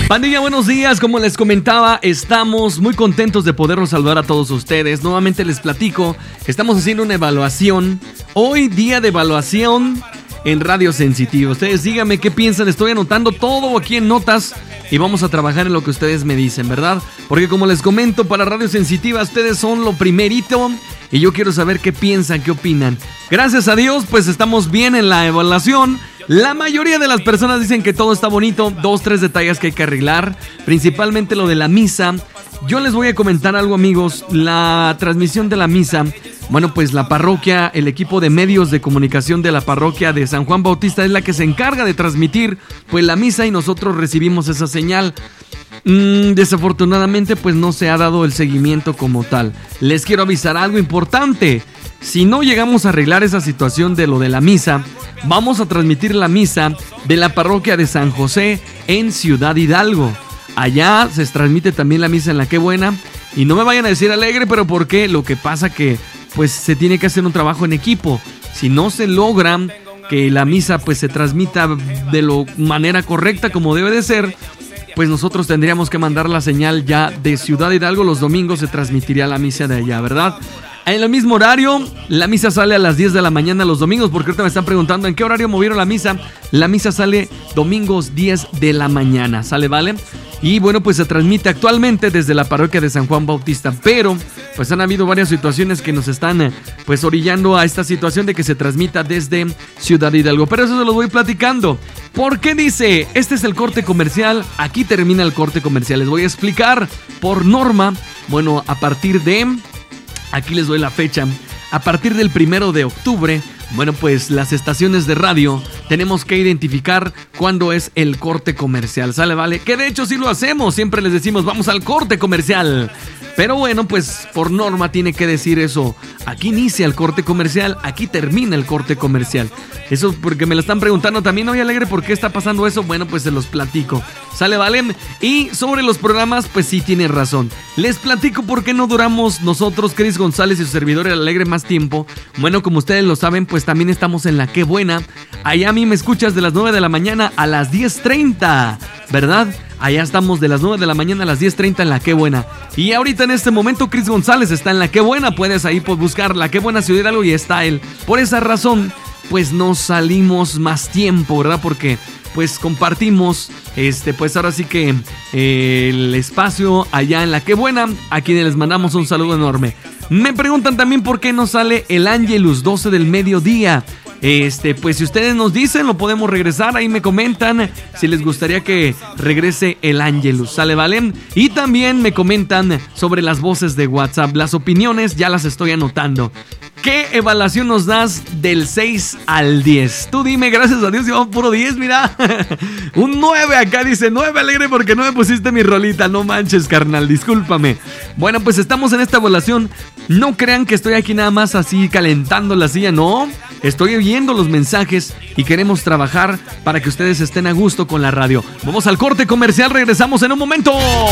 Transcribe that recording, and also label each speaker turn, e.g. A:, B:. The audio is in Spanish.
A: Pandilla, buenos días. Como les comentaba, estamos muy contentos de poderlos saludar a todos ustedes. Nuevamente les platico, estamos haciendo una evaluación. Hoy día de evaluación en Radio Sensitiva. Ustedes díganme qué piensan. Estoy anotando todo aquí en notas y vamos a trabajar en lo que ustedes me dicen, ¿verdad? Porque como les comento, para Radio Sensitiva ustedes son lo primerito y yo quiero saber qué piensan, qué opinan. Gracias a Dios, pues estamos bien en la evaluación. La mayoría de las personas dicen que todo está bonito. 2, 3 detalles que hay que arreglar, principalmente lo de la misa. Yo les voy a comentar algo, amigos. La transmisión de la misa, bueno, pues la parroquia, el equipo de medios de comunicación de la parroquia de San Juan Bautista es la que se encarga de transmitir pues la misa y nosotros recibimos esa señal. Desafortunadamente pues no se ha dado el seguimiento como tal. Les quiero avisar algo importante. Si no llegamos a arreglar esa situación de lo de la misa, vamos a transmitir la misa de la parroquia de San José en Ciudad Hidalgo. Allá se transmite también la misa en la Qué Buena. Y no me vayan a decir alegre, pero ¿por qué? Lo que pasa que pues se tiene que hacer un trabajo en equipo. Si no se logra que la misa pues se transmita de la manera correcta como debe de ser, pues nosotros tendríamos que mandar la señal ya de Ciudad Hidalgo. Los domingos se transmitiría la misa de allá, ¿verdad? En el mismo horario, la misa sale a las 10 de la mañana los domingos, porque ahorita me están preguntando en qué horario movieron la misa. La misa sale domingos 10 de la mañana, ¿sale, vale? Y bueno, pues se transmite actualmente desde la parroquia de San Juan Bautista, pero pues han habido varias situaciones que nos están pues orillando a esta situación de que se transmita desde Ciudad Hidalgo. Pero eso se los voy platicando. ¿Por qué dice? Este es el corte comercial, aquí termina el corte comercial. Les voy a explicar por norma, bueno, a partir de... Aquí les doy la fecha. A partir del 1 de octubre, bueno, pues las estaciones de radio tenemos que identificar cuándo es el corte comercial, ¿sale, vale? Que de hecho sí lo hacemos, siempre les decimos vamos al corte comercial. Pero bueno, pues por norma tiene que decir eso. Aquí inicia el corte comercial, aquí termina el corte comercial. Eso porque me lo están preguntando también. Oye, alegre, ¿por qué está pasando eso? Bueno, pues se los platico. ¿Sale, vale? Y sobre los programas, pues sí tiene razón. Les platico por qué no duramos nosotros, Cris González y su servidor El Alegre, más tiempo. Bueno, como ustedes lo saben, pues también estamos en la Qué Buena. Allá a mí me escuchas de las 9 de la mañana a las 10:30, ¿verdad? Allá estamos de las 9 de la mañana a las 10:30 en la Qué Buena. Y ahorita en este momento Cris González está en la Qué Buena. Puedes ahí pues, buscar la Qué Buena Ciudad Hidalgo y está él. Por esa razón, pues no salimos más tiempo, ¿verdad? Porque pues compartimos, pues ahora sí que el espacio allá en la Qué Buena, a quienes les mandamos un saludo enorme. Me preguntan también por qué no sale el Ángelus 12 del mediodía. Pues si ustedes nos dicen, lo podemos regresar. Ahí me comentan si les gustaría que regrese el Ángelus, ¿sale, vale? Y también me comentan sobre las voces de WhatsApp. Las opiniones ya las estoy anotando. ¿Qué evaluación nos das del 6 al 10? Tú dime, gracias a Dios, llevamos puro 10, mira. Un 9 acá, dice 9, alegre, porque no me pusiste mi rolita. No manches, carnal, discúlpame. Bueno, pues estamos en esta evaluación. No crean que estoy aquí nada más así calentando la silla, no. Estoy viendo los mensajes y queremos trabajar para que ustedes estén a gusto con la radio. Vamos al corte comercial, regresamos en un momento.